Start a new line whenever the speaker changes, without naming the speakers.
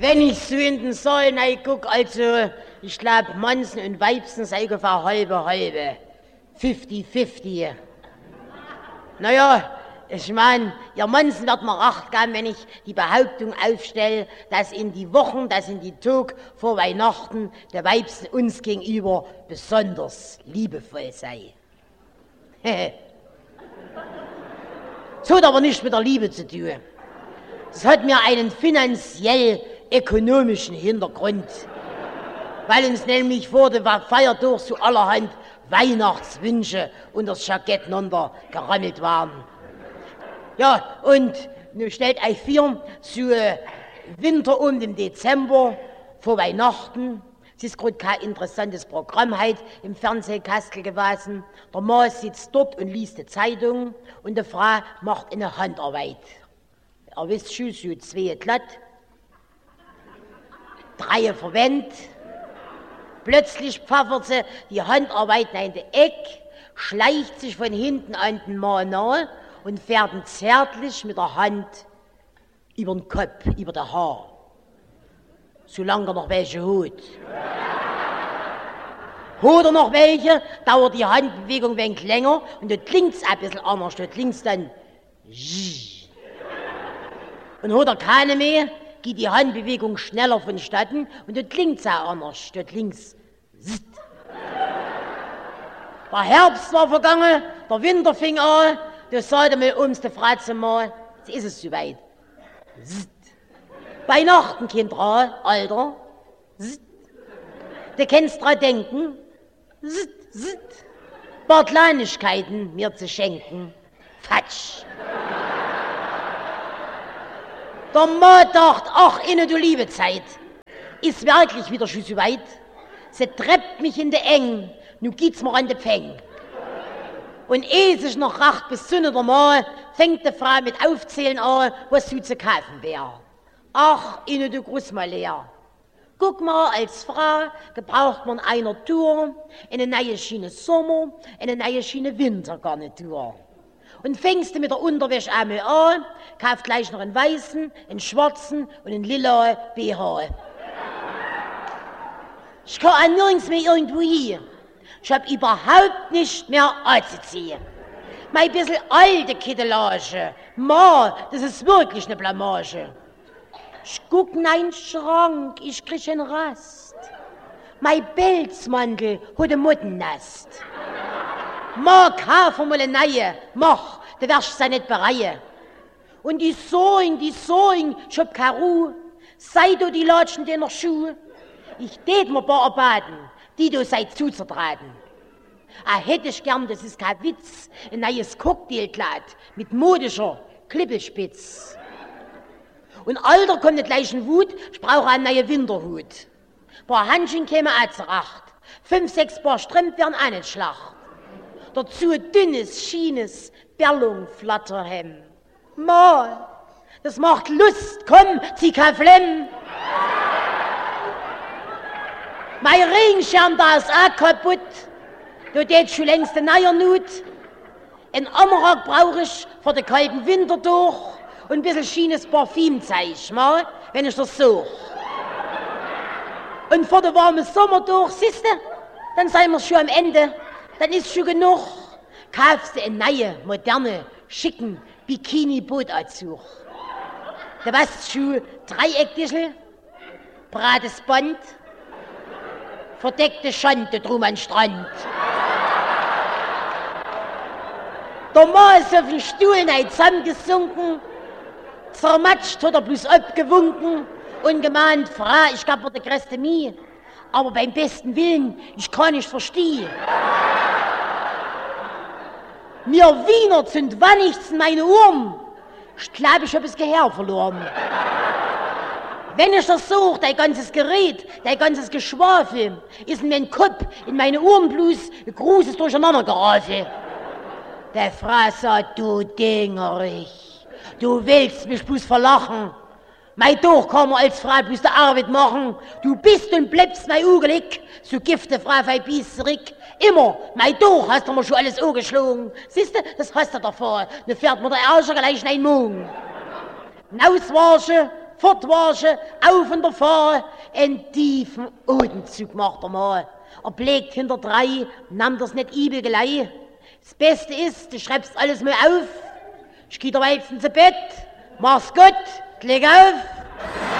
Wenn ich so in den Saal guck, also, ich glaub, Mansen und Weibsen sei ungefähr halbe. 50-50. Naja, ich mein, ihr Mansen wird mir Acht geben, wenn ich die Behauptung aufstelle, dass in die Wochen, dass in die Tag vor Weihnachten der Weibsen uns gegenüber besonders liebevoll sei. Das hat aber nichts mit der Liebe zu tun. Das hat mir einen finanziell-ökonomischen Hintergrund, weil uns nämlich vor der Feiertag so allerhand Weihnachtswünsche unter das Jackett gerammelt waren. Ja, und nun stellt euch vor, so Winter und im Dezember vor Weihnachten, es ist gerade kein interessantes Programm heute im Fernsehkastel gewesen. Der Mann sitzt dort und liest die Zeitung und die Frau macht eine Handarbeit. Ihr wisst schon, so 2 glatt, 3 verwendet. Plötzlich pfeffert sie die Handarbeit in die Eck, schleicht sich von hinten an den Mann nahe und fährt ihn zärtlich mit der Hand über den Kopf, über das Haar. Solange er noch welche hat. Hat er noch welche, dauert die Handbewegung ein wenig länger und dort klingt's ein bisschen anders. Dort klingt's dann und hat er keine mehr, geht die Handbewegung schneller vonstatten und dort klingt's auch anders. Dort klingt's Der Herbst war vergangen, der Winter fing an, du sagte mal ums die Fratze mal, jetzt ist es soweit. Weihnachten, Kinder, Alter. Du kannst dran denken, paar Kleinigkeiten mir zu schenken. Fatsch. Der Mann dacht, ach, inne du liebe Zeit, ist wirklich wieder schon so weit. Sie treibt mich in de Eng, nu geht's mir an de Pfeng. Und ehe sich noch racht bis zu der Mal, fängt die Frau mit Aufzählen an, was so zu kaufen wär. Ach, inne du Gruß mal leer. Guck mal, als Frau gebraucht man einer Tour, eine neue Schiene Sommer, eine neue Schiene Wintergarnitur. Und fängst du mit der Unterwäsche einmal an, kauft gleich noch einen weißen, einen schwarzen und einen lila BH. Ich kann auch nirgends mehr irgendwo hin. Ich hab überhaupt nicht mehr anzuziehen. Mein bisschen alte Kittelage, Ma, das ist wirklich eine Blamage. Ich guck in einen Schrank, ich krieg einen Rast. Mein Pelzmantel hat ein Mottennest. Ma, kauf mal eine neue, mach, du wirst ja nicht bereien. Und die Soing, ich hab keine Ruhe. Sei du die Latschen dir noch Schuhe? Ich tät mir paar erbaten, die du seid zuzertraten. Hätte ich gern, das ist kein Witz, ein neues Cocktailkleid mit modischer Klippelspitz. Und Alter kommt nicht gleich in Wut, ich brauche einen neuen Winterhut. Paar Handschen kämen auch zurecht, 5, 6 Paar Strümpfe wären auch nicht schlacht. Dazu ein dünnes, schienes Berlung-Flatterhemd. Ma, das macht Lust, komm, zieh kein Flemm. Mein Regenschirm da ist auch kaputt. Du tät schon längst eine neue Nut. Ein Anorak brauch ich für den kalten Winter durch und ein bisschen schienes Parfümzeug, mal, wenn ich das such. Und für den warmen Sommer durch, siehste, dann seien wir schon am Ende. Dann ist schon genug. Kaufst du einen neuen, moderne, schicken Bikini-Bootanzug. Du weißt schon, Dreieckdischel, brates Band, verdeckte Schande drum an Strand. Der Mann ist auf den Stuhl zusammengesunken, zermatscht hat er bloß abgewunken und gemeint, Frau, ich gab mir die größte Mie, aber beim besten Willen, ich kann nicht verstehen. Mir Wiener sind wannichts in meine Ohren. Ich glaube, ich hab das Gehör verloren. Wenn ich das suche, dein ganzes Gerät, dein ganzes Geschwafel, ist in meinem Kopf, in meine Ohren bloß ein großes Durcheinandergerafel. Der Frau sagt, du Dingerich, du willst mich bloß verlachen. Mein Doch kann man als Frau bloß die Arbeit machen. Du bist und bleibst mein Ugelig, so gifte Frau verbeißt zurück. Immer, mein Doch hast du mir schon alles angeschlagen. Siehste, das hast du davor. Dann fährt mir der Arsch gleich in einen Mund. Auswaschen, fortwaschen, auf und davon, einen tiefen Atemzug macht er mal. Er blickt hinter 3, nahm das nicht übel gleich. Das Beste ist, du schreibst alles mal auf. Ich geh der Weizen zu Bett, mach's gut, leg auf.